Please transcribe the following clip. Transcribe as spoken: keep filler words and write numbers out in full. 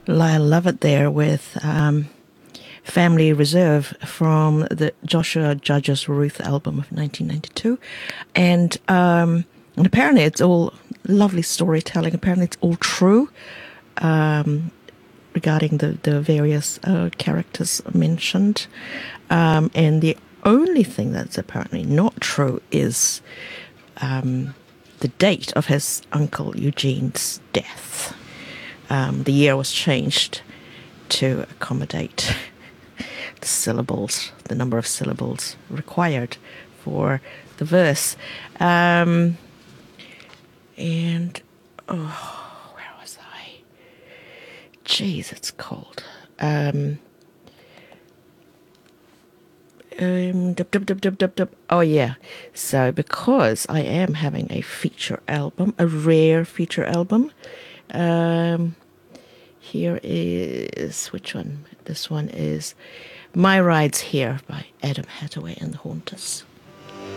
I love it there with um, Family Reserve from the Joshua Judges Ruth album of nineteen ninety-two. And, um, and apparently it's all lovely storytelling. Apparently it's all true um, regarding the, the various uh, characters mentioned. Um, and the only thing that's apparently not true is um, the date of his uncle Eugene's death. Um, the year was changed to accommodate the syllables, the number of syllables required for the verse. Um, and, oh, where was I? Jeez, it's cold. Um, um, dup, dup, dup, dup, dup, dup. Oh, yeah. So, because I am having a feature album, a rare feature album, um, here is, which one? This one is My Ride's Here by Adam Hathaway and the Haunters.